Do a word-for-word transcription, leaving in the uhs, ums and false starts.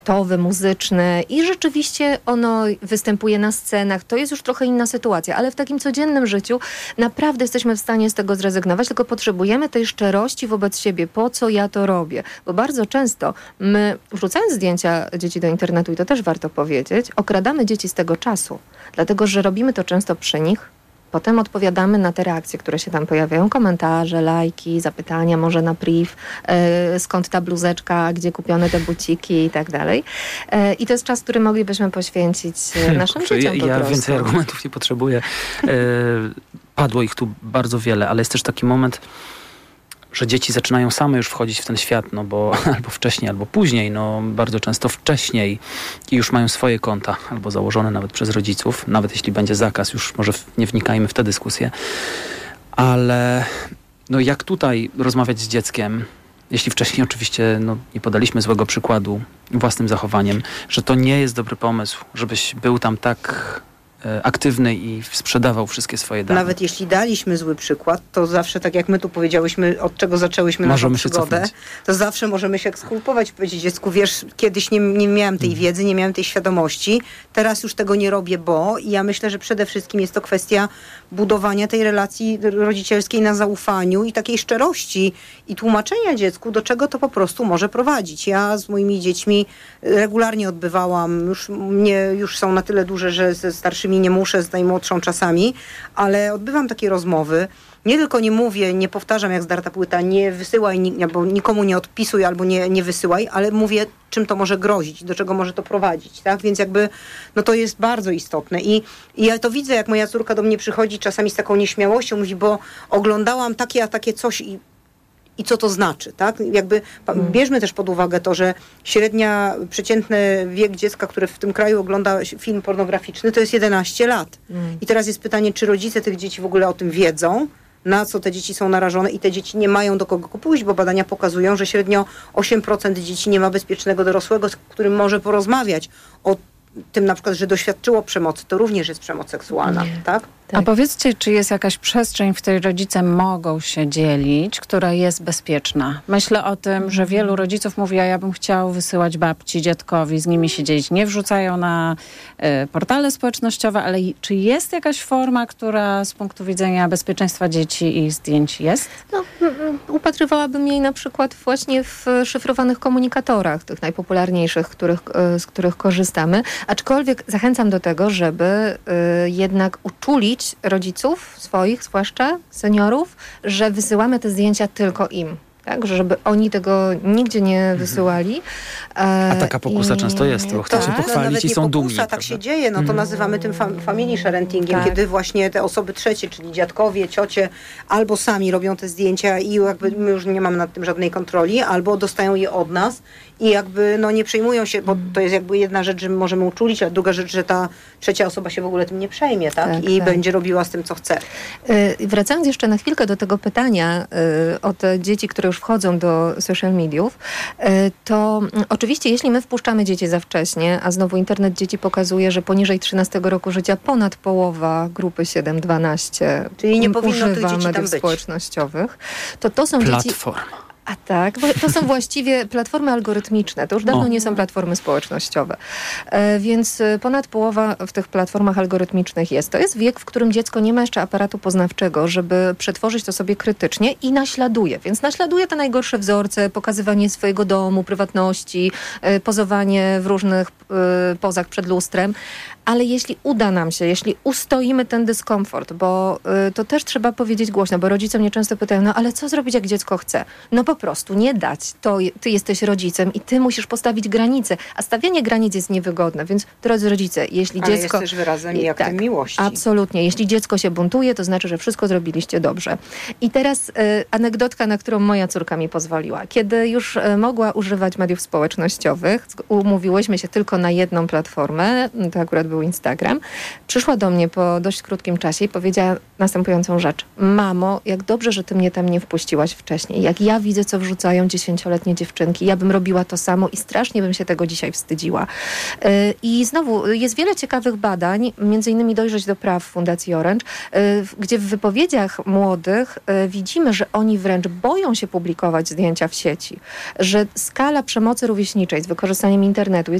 towe, muzyczne i rzeczywiście ono występuje na scenach, to jest już trochę inna sytuacja, ale w takim codziennym życiu naprawdę jesteśmy w stanie z tego zrezygnować, tylko potrzebujemy tej szczerości wobec siebie, po co ja to robię, bo bardzo często my, wrzucając zdjęcia dzieci do internetu, i to też warto powiedzieć, okradamy dzieci z tego czasu, dlatego, że robimy to często przy nich. Potem odpowiadamy na te reakcje, które się tam pojawiają, komentarze, lajki, zapytania może na priv, yy, skąd ta bluzeczka, gdzie kupione te buciki i tak dalej. Yy, I to jest czas, który moglibyśmy poświęcić naszym Kurczę, dzieciom ja, po ja prostu. więcej argumentów nie potrzebuję. Yy, padło ich tu bardzo wiele, ale jest też taki moment, że dzieci zaczynają same już wchodzić w ten świat, no bo albo wcześniej, albo później, no bardzo często wcześniej i już mają swoje konta, albo założone nawet przez rodziców, nawet jeśli będzie zakaz, już może nie wnikajmy w tę dyskusję, ale no jak tutaj rozmawiać z dzieckiem, jeśli wcześniej oczywiście no, nie podaliśmy złego przykładu własnym zachowaniem, że to nie jest dobry pomysł, żebyś był tam tak aktywny i sprzedawał wszystkie swoje dane. Nawet jeśli daliśmy zły przykład, to zawsze, tak jak my tu powiedziałyśmy, od czego zaczęłyśmy naszą przygodę, to zawsze możemy się ekskulpować i powiedzieć dziecku, wiesz, kiedyś nie, nie miałem tej hmm. wiedzy, nie miałem tej świadomości, teraz już tego nie robię, bo i ja myślę, że przede wszystkim jest to kwestia budowania tej relacji rodzicielskiej na zaufaniu i takiej szczerości i tłumaczenia dziecku, do czego to po prostu może prowadzić. Ja z moimi dziećmi regularnie odbywałam, już, nie, już są na tyle duże, że ze starszymi nie muszę, z najmłodszą czasami, ale odbywam takie rozmowy. Nie tylko nie mówię, nie powtarzam jak zdarta płyta, nie wysyłaj, albo nikomu nie odpisuj, albo nie, nie wysyłaj, ale mówię, czym to może grozić, do czego może to prowadzić, tak? Więc jakby, no to jest bardzo istotne. I, i ja to widzę, jak moja córka do mnie przychodzi czasami z taką nieśmiałością, mówi, bo oglądałam takie, a takie coś i I co to znaczy, tak? Jakby hmm. bierzmy też pod uwagę to, że średnia, przeciętny wiek dziecka, które w tym kraju ogląda film pornograficzny, to jest jedenaście lat. Hmm. I teraz jest pytanie, czy rodzice tych dzieci w ogóle o tym wiedzą, na co te dzieci są narażone i te dzieci nie mają do kogo pójść, bo badania pokazują, że średnio osiem procent dzieci nie ma bezpiecznego dorosłego, z którym może porozmawiać o tym na przykład, że doświadczyło przemocy, to również jest przemoc seksualna, nie. tak? Tak. A powiedzcie, czy jest jakaś przestrzeń, w której rodzice mogą się dzielić, która jest bezpieczna? Myślę o tym, że wielu rodziców mówi, a ja bym chciał wysyłać babci, dziadkowi, z nimi się dzielić. Nie wrzucają na y, portale społecznościowe, ale czy jest jakaś forma, która z punktu widzenia bezpieczeństwa dzieci i zdjęć jest? No, upatrywałabym jej na przykład właśnie w szyfrowanych komunikatorach, tych najpopularniejszych, których, z których korzystamy. Aczkolwiek zachęcam do tego, żeby y, jednak uczulić rodziców swoich, zwłaszcza seniorów, że wysyłamy te zdjęcia tylko im. Tak, żeby oni tego nigdzie nie wysyłali. A taka pokusa I... często jest, bo chcą tak, się pochwalić i są pokusa, dumni. Tak prawda? się dzieje, no to mm. nazywamy tym fam- family sharingiem, tak. kiedy właśnie te osoby trzecie, czyli dziadkowie, ciocie, albo sami robią te zdjęcia i jakby my już nie mamy nad tym żadnej kontroli, albo dostają je od nas i jakby no nie przejmują się, bo to jest jakby jedna rzecz, że my możemy uczulić, a druga rzecz, że ta trzecia osoba się w ogóle tym nie przejmie, tak? tak I tak. będzie robiła z tym, co chce. Yy, wracając jeszcze na chwilkę do tego pytania yy, o te dzieci, które już wchodzą do social mediów, yy, to yy, oczywiście jeśli my wpuszczamy dzieci za wcześnie, a znowu internet dzieci pokazuje, że poniżej trzynastego roku życia ponad połowa grupy siedem dwanaście Czyli nie powinno tych dzieci mediów tam być. społecznościowych, to to są Platforma. dzieci... A tak, bo to są właściwie platformy algorytmiczne. To już dawno o. nie są platformy społecznościowe. E, więc ponad połowa w tych platformach algorytmicznych jest. To jest wiek, w którym dziecko nie ma jeszcze aparatu poznawczego, żeby przetworzyć to sobie krytycznie i naśladuje. Więc naśladuje te najgorsze wzorce, pokazywanie swojego domu, prywatności, e, pozowanie w różnych e, pozach przed lustrem. Ale jeśli uda nam się, jeśli ustoimy ten dyskomfort, bo y, to też trzeba powiedzieć głośno, bo rodzice mnie często pytają, no ale co zrobić, jak dziecko chce? No po prostu nie dać. To ty jesteś rodzicem i ty musisz postawić granice. A stawianie granic jest niewygodne, więc drodzy rodzice, jeśli ale dziecko... jest też wyrazem i aktem tak, miłości. Absolutnie. Jeśli dziecko się buntuje, to znaczy, że wszystko zrobiliście dobrze. I teraz y, anegdotka, na którą moja córka mi pozwoliła. Kiedy już y, mogła używać mediów społecznościowych, umówiłyśmy się tylko na jedną platformę, to akurat był Instagram, przyszła do mnie po dość krótkim czasie i powiedziała następującą rzecz. Mamo, jak dobrze, że ty mnie tam nie wpuściłaś wcześniej. Jak ja widzę, widzę, co wrzucają dziesięcioletnie dziewczynki. Ja bym robiła to samo i strasznie bym się tego dzisiaj wstydziła. I znowu, jest wiele ciekawych badań, między innymi Dojrzeć do praw Fundacji Orange, gdzie w wypowiedziach młodych widzimy, że oni wręcz boją się publikować zdjęcia w sieci, że skala przemocy rówieśniczej z wykorzystaniem internetu jest